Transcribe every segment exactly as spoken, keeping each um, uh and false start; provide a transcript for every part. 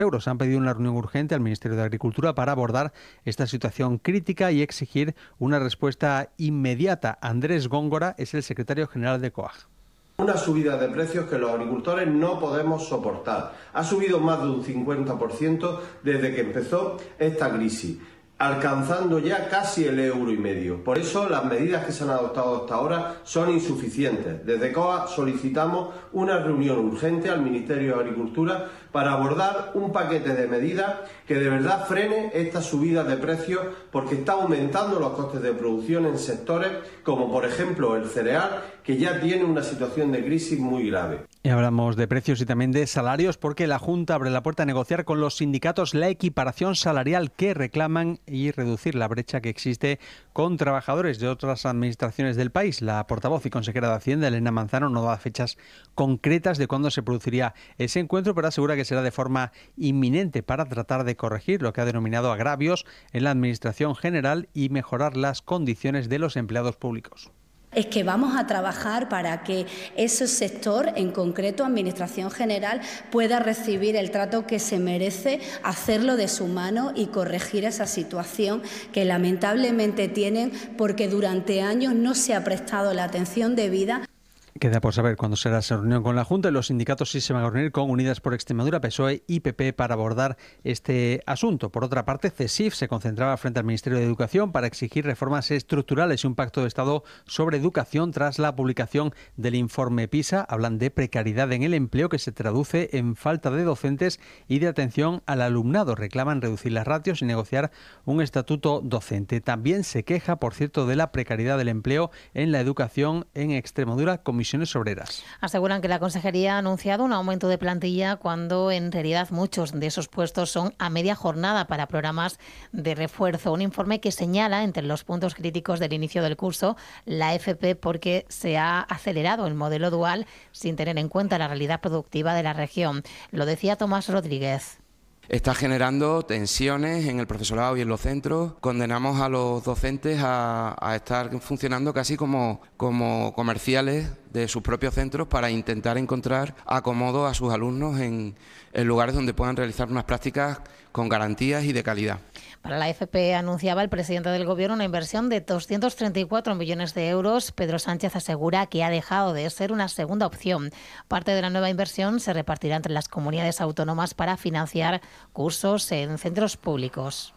euros. Han pedido una reunión urgente al Ministerio de Agricultura para abordar esta situación crítica y exigir una respuesta inmediata. Andrés Góngora es el secretario general de COAG. Una subida de precios que los agricultores no podemos soportar. Ha subido más de un cincuenta por ciento desde que empezó esta crisis, alcanzando ya casi el euro y medio. Por eso las medidas que se han adoptado hasta ahora son insuficientes. Desde COAG solicitamos una reunión urgente al Ministerio de Agricultura para abordar un paquete de medidas que de verdad frene esta subida de precios, porque está aumentando los costes de producción en sectores como por ejemplo el cereal, que ya tiene una situación de crisis muy grave. Y hablamos de precios y también de salarios, porque la Junta abre la puerta a negociar con los sindicatos la equiparación salarial que reclaman y reducir la brecha que existe con trabajadores de otras administraciones del país. La portavoz y consejera de Hacienda, Elena Manzano, no da fechas concretas de cuándo se produciría ese encuentro, pero asegura que será de forma inminente para tratar de corregir lo que ha denominado agravios en la administración general y mejorar las condiciones de los empleados públicos. Es que vamos a trabajar para que ese sector, en concreto Administración General, pueda recibir el trato que se merece, hacerlo de su mano y corregir esa situación que lamentablemente tienen, porque durante años no se ha prestado la atención debida. Queda por saber cuándo será esa reunión con la Junta, y los sindicatos sí se van a reunir con Unidas por Extremadura, P S O E y P P para abordar este asunto. Por otra parte, CESIF se concentraba frente al Ministerio de Educación para exigir reformas estructurales y un pacto de Estado sobre educación tras la publicación del informe PISA. Hablan de precariedad en el empleo, que se traduce en falta de docentes y de atención al alumnado. Reclaman reducir las ratios y negociar un estatuto docente. También se queja, por cierto, de la precariedad del empleo en la educación en Extremadura, Comisiones Obreras. Aseguran que la Consejería ha anunciado un aumento de plantilla cuando en realidad muchos de esos puestos son a media jornada para programas de refuerzo. Un informe que señala entre los puntos críticos del inicio del curso la F P porque se ha acelerado el modelo dual sin tener en cuenta la realidad productiva de la región. Lo decía Tomás Rodríguez. Está generando tensiones en el profesorado y en los centros. Condenamos a los docentes a, a estar funcionando casi como, como comerciales de sus propios centros para intentar encontrar acomodo a sus alumnos en, en lugares donde puedan realizar unas prácticas con garantías y de calidad. Para la F P anunciaba el presidente del Gobierno una inversión de doscientos treinta y cuatro millones de euros. Pedro Sánchez asegura que ha dejado de ser una segunda opción. Parte de la nueva inversión se repartirá entre las comunidades autónomas para financiar cursos en centros públicos.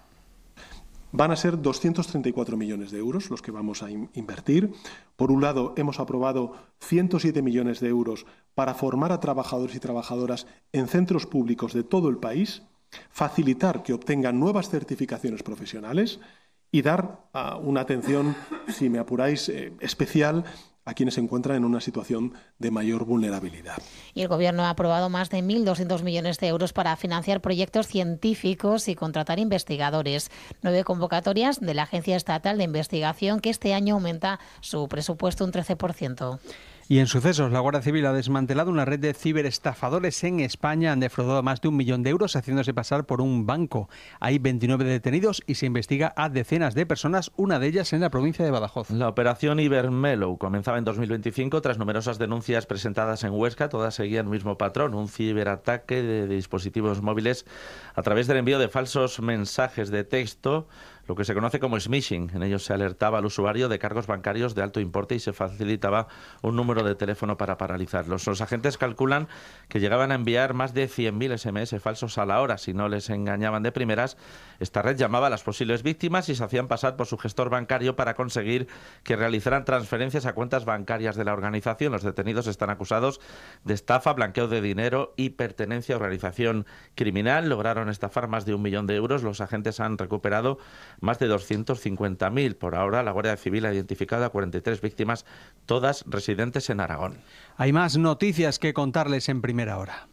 Van a ser doscientos treinta y cuatro millones de euros los que vamos a in- invertir. Por un lado, hemos aprobado ciento siete millones de euros para formar a trabajadores y trabajadoras en centros públicos de todo el país, facilitar que obtengan nuevas certificaciones profesionales y dar uh, una atención, si me apuráis, eh, especial a quienes se encuentran en una situación de mayor vulnerabilidad. Y el Gobierno ha aprobado más de mil doscientos millones de euros para financiar proyectos científicos y contratar investigadores. Nueve convocatorias de la Agencia Estatal de Investigación, que este año aumenta su presupuesto un trece por ciento. Y en sucesos, la Guardia Civil ha desmantelado una red de ciberestafadores en España. Han defraudado más de un millón de euros haciéndose pasar por un banco. Hay veintinueve detenidos y se investiga a decenas de personas, una de ellas en la provincia de Badajoz. La operación Ibermellow comenzaba en dos mil veinticinco tras numerosas denuncias presentadas en Huesca. Todas seguían el mismo patrón, un ciberataque de dispositivos móviles a través del envío de falsos mensajes de texto, lo que se conoce como smishing. En ellos se alertaba al usuario de cargos bancarios de alto importe y se facilitaba un número de teléfono para paralizarlos. Los agentes calculan que llegaban a enviar más de cien mil ese eme ese falsos a la hora. Si no les engañaban de primeras, esta red llamaba a las posibles víctimas y se hacían pasar por su gestor bancario para conseguir que realizaran transferencias a cuentas bancarias de la organización. Los detenidos están acusados de estafa, blanqueo de dinero y pertenencia a organización criminal. Lograron estafar más de un millón de euros. Los agentes han recuperado más de doscientos cincuenta mil. Por ahora, la Guardia Civil ha identificado a cuarenta y tres víctimas, todas residentes en Aragón. Hay más noticias que contarles en primera hora.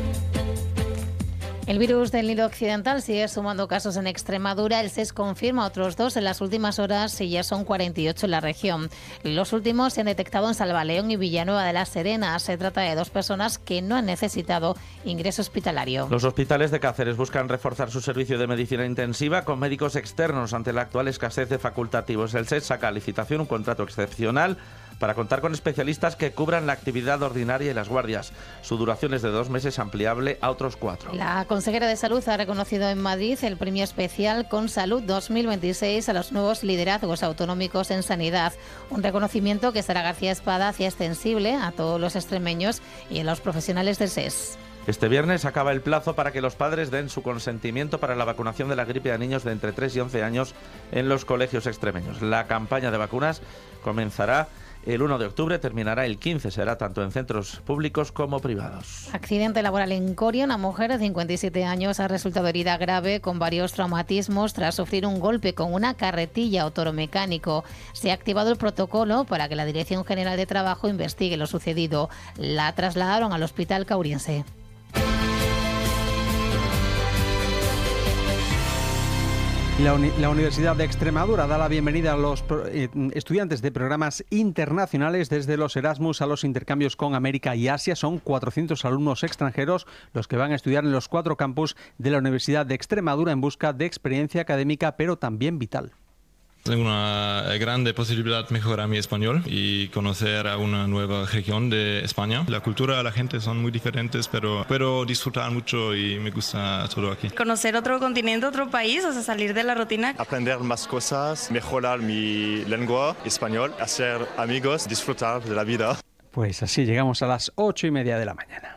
El virus del Nilo Occidental sigue sumando casos en Extremadura. El S E S confirma otros dos en las últimas horas y ya son cuarenta y ocho en la región. Los últimos se han detectado en Salvaleón y Villanueva de la Serena. Se trata de dos personas que no han necesitado ingreso hospitalario. Los hospitales de Cáceres buscan reforzar su servicio de medicina intensiva con médicos externos ante la actual escasez de facultativos. El S E S saca a licitación un contrato excepcional para contar con especialistas que cubran la actividad ordinaria y las guardias. Su duración es de dos meses, ampliable a otros cuatro. La consejera de Salud ha reconocido en Madrid el premio especial Con Salud dos mil veintiséis a los nuevos liderazgos autonómicos en sanidad. Un reconocimiento que Sara García Espada hacía extensible a todos los extremeños y a los profesionales del S E S. Este viernes acaba el plazo para que los padres den su consentimiento para la vacunación de la gripe a niños de entre tres y once años en los colegios extremeños. La campaña de vacunas comenzará el uno de octubre, terminará el quince, será tanto en centros públicos como privados. Accidente laboral en Coria. Una mujer de cincuenta y siete años ha resultado herida grave con varios traumatismos tras sufrir un golpe con una carretilla o toro mecánico. Se ha activado el protocolo para que la Dirección General de Trabajo investigue lo sucedido. La trasladaron al Hospital Cauriense. La, Uni- la Universidad de Extremadura da la bienvenida a los pro- eh, estudiantes de programas internacionales, desde los Erasmus a los intercambios con América y Asia. Son cuatrocientos alumnos extranjeros los que van a estudiar en los cuatro campus de la Universidad de Extremadura en busca de experiencia académica, pero también vital. Tengo una grande posibilidad de mejorar mi español y conocer a una nueva región de España. La cultura, la gente son muy diferentes, pero puedo disfrutar mucho y me gusta todo aquí. Conocer otro continente, otro país, o sea, salir de la rutina. Aprender más cosas, mejorar mi lengua español, hacer amigos, disfrutar de la vida. Pues así llegamos a las ocho y media de la mañana.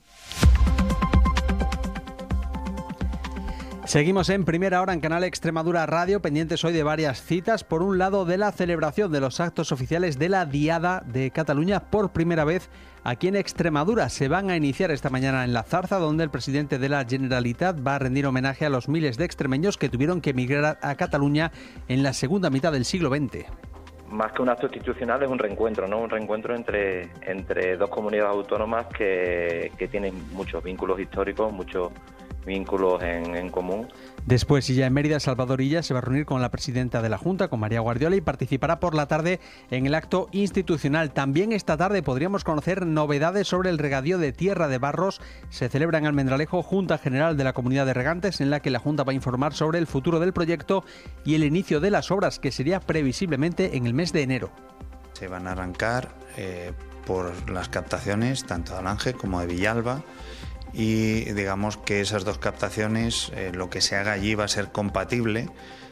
Seguimos en Primera Hora en Canal Extremadura Radio, pendientes hoy de varias citas. Por un lado, de la celebración de los actos oficiales de la Diada de Cataluña por primera vez aquí en Extremadura. Se van a iniciar esta mañana en La Zarza, donde el presidente de la Generalitat va a rendir homenaje a los miles de extremeños que tuvieron que emigrar a Cataluña en la segunda mitad del siglo veinte. Más que un acto institucional, es un reencuentro, ¿no? Un reencuentro entre, entre dos comunidades autónomas que, que tienen muchos vínculos históricos, muchos vínculos en, en común. Después, y ya en Mérida, Salvador Illa se va a reunir con la presidenta de la Junta, con María Guardiola, y participará por la tarde en el acto institucional. También esta tarde podríamos conocer novedades sobre el regadío de Tierra de Barros. Se celebra en Almendralejo Junta General de la Comunidad de Regantes, en la que la Junta va a informar sobre el futuro del proyecto y el inicio de las obras, que sería previsiblemente en el mes de enero. Se van a arrancar eh, por las captaciones tanto de Alange como de Villalba, y digamos que esas dos captaciones, eh, lo que se haga allí va a ser compatible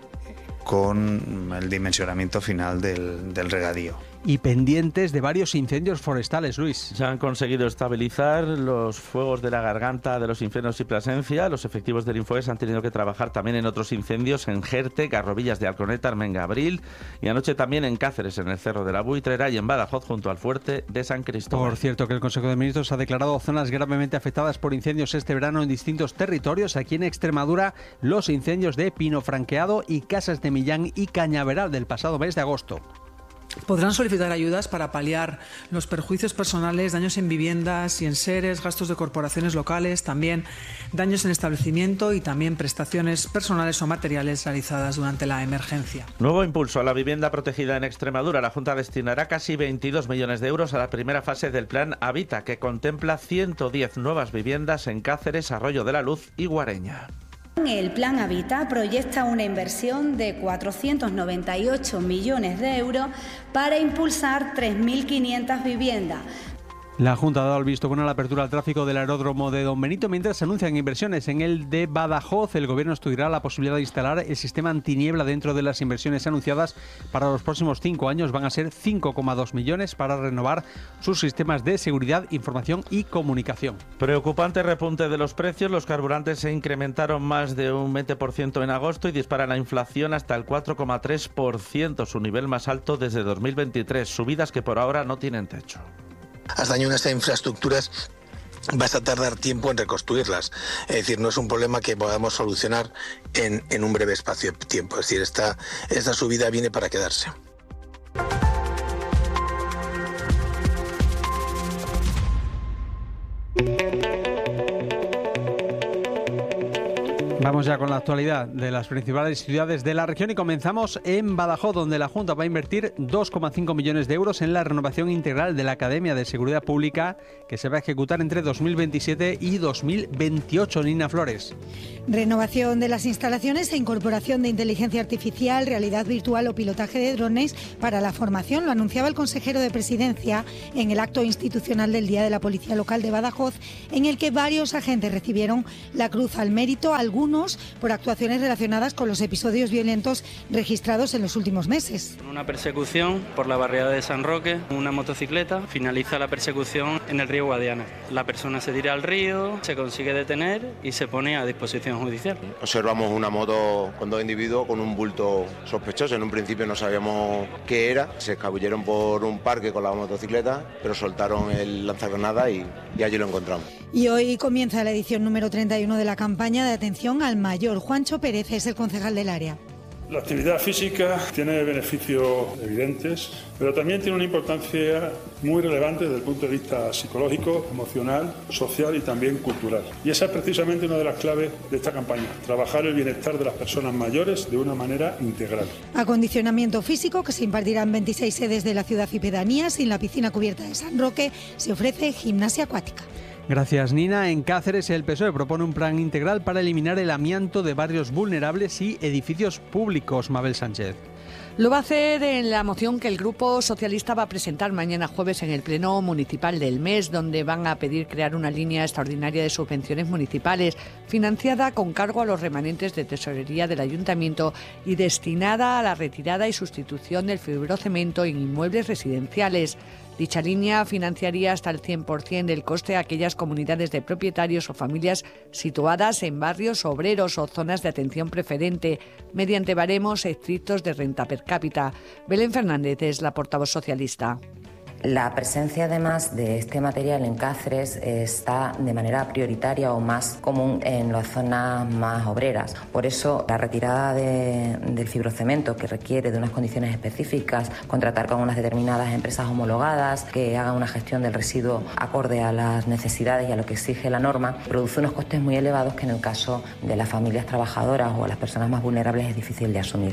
con el dimensionamiento final del, del regadío. Y pendientes de varios incendios forestales, Luis. Se han conseguido estabilizar los fuegos de la Garganta de los Infiernos y Plasencia. Los efectivos del Infoes han tenido que trabajar también en otros incendios en Jerte, Garrovillas de Alconeta, Armengabril, y anoche también en Cáceres, en el Cerro de la Buitrera, y en Badajoz, junto al fuerte de San Cristóbal. Por cierto, que el Consejo de Ministros ha declarado zonas gravemente afectadas por incendios este verano en distintos territorios. Aquí en Extremadura, los incendios de Pino Franqueado y Casas de Millán y Cañaveral del pasado mes de agosto. Podrán solicitar ayudas para paliar los perjuicios personales, daños en viviendas y en seres, gastos de corporaciones locales, también daños en establecimiento y también prestaciones personales o materiales realizadas durante la emergencia. Nuevo impulso a la vivienda protegida en Extremadura. La Junta destinará casi veintidós millones de euros a la primera fase del Plan Habita, que contempla ciento diez nuevas viviendas en Cáceres, Arroyo de la Luz y Guareña. El Plan Habita proyecta una inversión de cuatrocientos noventa y ocho millones de euros para impulsar tres mil quinientas viviendas. La Junta ha dado el visto bueno a la apertura al tráfico del aeródromo de Don Benito, mientras se anuncian inversiones en el de Badajoz. El Gobierno estudiará la posibilidad de instalar el sistema antiniebla dentro de las inversiones anunciadas para los próximos cinco años. Van a ser cinco coma dos millones para renovar sus sistemas de seguridad, información y comunicación. Preocupante repunte de los precios. Los carburantes se incrementaron más de un veinte por ciento en agosto y disparan la inflación hasta el cuatro coma tres por ciento, su nivel más alto desde dos mil veintitrés. Subidas que por ahora no tienen techo. Has dañado estas infraestructuras, vas a tardar tiempo en reconstruirlas. Es decir, no es un problema que podamos solucionar en, en un breve espacio de tiempo. Es decir, esta, esta subida viene para quedarse. Vamos ya con la actualidad de las principales ciudades de la región y comenzamos en Badajoz, donde la Junta va a invertir dos coma cinco millones de euros en la renovación integral de la Academia de Seguridad Pública, que se va a ejecutar entre dos mil veintisiete y dos mil veintiocho. Nina Flores. Renovación de las instalaciones e incorporación de inteligencia artificial, realidad virtual o pilotaje de drones para la formación, lo anunciaba el consejero de Presidencia en el acto institucional del Día de la Policía Local de Badajoz, en el que varios agentes recibieron la Cruz al Mérito, algunos por actuaciones relacionadas con los episodios violentos registrados en los últimos meses. Una persecución por la barriada de San Roque, una motocicleta, finaliza la persecución en el río Guadiana. La persona se tira al río, se consigue detener y se pone a disposición judicial. Observamos una moto con dos individuos con un bulto sospechoso. En un principio no sabíamos qué era. Se escabulleron por un parque con la motocicleta, pero soltaron el lanzagranada y, y allí lo encontramos. Y hoy comienza la edición número treinta y uno de la campaña de atención al mayor. Juancho Pérez es el concejal del área. La actividad física tiene beneficios evidentes, pero también tiene una importancia muy relevante desde el punto de vista psicológico, emocional, social y también cultural. Y esa es precisamente una de las claves de esta campaña, trabajar el bienestar de las personas mayores de una manera integral. Acondicionamiento físico que se impartirá en veintiséis sedes de la ciudad y pedanías y en la piscina cubierta de San Roque se ofrece gimnasia acuática. Gracias, Nina. En Cáceres, el P S O E propone un plan integral para eliminar el amianto de barrios vulnerables y edificios públicos. Mabel Sánchez. Lo va a hacer en la moción que el Grupo Socialista va a presentar mañana jueves en el Pleno Municipal del M E S, donde van a pedir crear una línea extraordinaria de subvenciones municipales financiada con cargo a los remanentes de tesorería del Ayuntamiento y destinada a la retirada y sustitución del fibrocemento en inmuebles residenciales. Dicha línea financiaría hasta el cien por ciento del coste a aquellas comunidades de propietarios o familias situadas en barrios obreros o zonas de atención preferente, mediante baremos estrictos de renta per cápita. Belén Fernández es la portavoz socialista. La presencia además de este material en Cáceres está de manera prioritaria o más común en las zonas más obreras. Por eso la retirada de, del fibrocemento, que requiere de unas condiciones específicas, contratar con unas determinadas empresas homologadas que hagan una gestión del residuo acorde a las necesidades y a lo que exige la norma, produce unos costes muy elevados que en el caso de las familias trabajadoras o a las personas más vulnerables es difícil de asumir.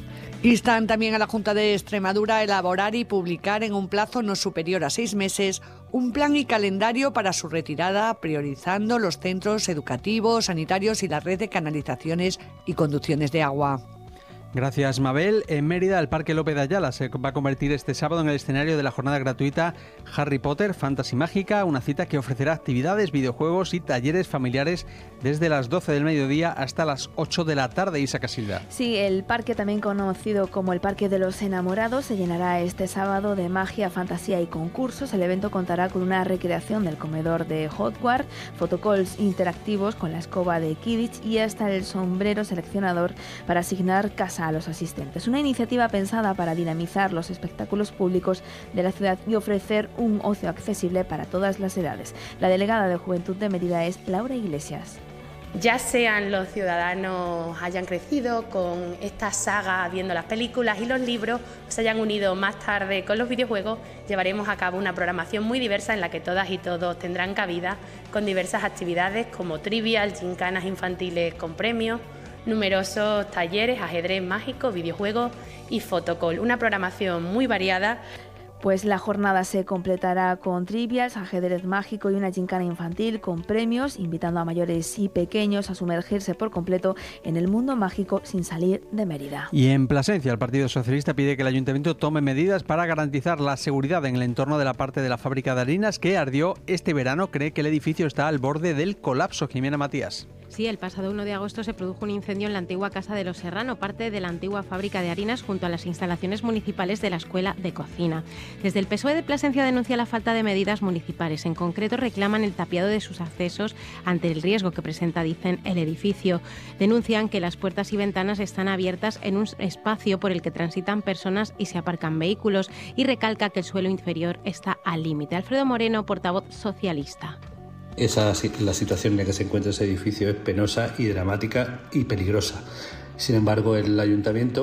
Instan también a la Junta de Extremadura a elaborar y publicar en un plazo no superior a seis meses un plan y calendario para su retirada, priorizando los centros educativos, sanitarios y la red de canalizaciones y conducciones de agua. Gracias, Mabel. En Mérida, el Parque López de Ayala se va a convertir este sábado en el escenario de la jornada gratuita Harry Potter Fantasy Mágica, una cita que ofrecerá actividades, videojuegos y talleres familiares desde las doce del mediodía hasta las ocho de la tarde. Isa Casilda. Sí, el parque, también conocido como el Parque de los Enamorados, se llenará este sábado de magia, fantasía y concursos. El evento contará con una recreación del comedor de Hogwarts, photocalls interactivos con la escoba de Quidditch y hasta el sombrero seleccionador para asignar casa a los asistentes. Una iniciativa pensada para dinamizar los espectáculos públicos de la ciudad y ofrecer un ocio accesible para todas las edades. La delegada de Juventud de Mérida es Laura Iglesias. Ya sean los ciudadanos hayan crecido con esta saga viendo las películas y los libros, se hayan unido más tarde con los videojuegos, llevaremos a cabo una programación muy diversa en la que todas y todos tendrán cabida, con diversas actividades como trivial, gincanas infantiles con premios, numerosos talleres, ajedrez mágico, videojuegos y photocall. Una programación muy variada. Pues la jornada se completará con trivias, ajedrez mágico y una gincana infantil con premios, invitando a mayores y pequeños a sumergirse por completo en el mundo mágico sin salir de Mérida. Y en Plasencia, el Partido Socialista pide que el Ayuntamiento tome medidas para garantizar la seguridad en el entorno de la parte de la fábrica de harinas que ardió este verano. Cree que el edificio está al borde del colapso. Jimena Matías. Sí, el pasado uno de agosto se produjo un incendio en la antigua Casa de los Serrano, parte de la antigua fábrica de harinas, junto a las instalaciones municipales de la Escuela de Cocina. Desde el P S O E de Plasencia denuncia la falta de medidas municipales. En concreto, reclaman el tapiado de sus accesos ante el riesgo que presenta, dicen, el edificio. Denuncian que las puertas y ventanas están abiertas en un espacio por el que transitan personas y se aparcan vehículos, y recalca que el suelo inferior está al límite. Alfredo Moreno, portavoz socialista. Esa, la situación en la que se encuentra ese edificio es penosa y dramática y peligrosa. Sin embargo, el ayuntamiento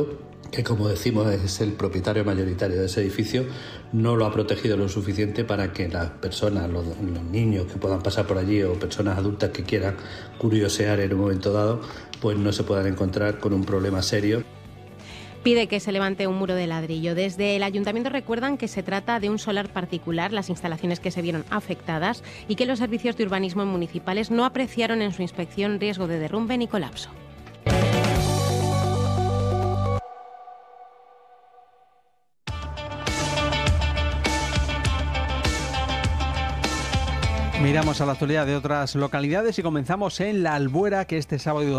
que, como decimos, es el propietario mayoritario de ese edificio, no lo ha protegido lo suficiente para que las personas, los, los niños que puedan pasar por allí o personas adultas que quieran curiosear en un momento dado, pues no se puedan encontrar con un problema serio. Pide que se levante un muro de ladrillo. Desde el ayuntamiento recuerdan que se trata de un solar particular, las instalaciones que se vieron afectadas, y que los servicios de urbanismo municipales no apreciaron en su inspección riesgo de derrumbe ni colapso. Miramos a la actualidad de otras localidades y comenzamos en La Albuera, que este sábado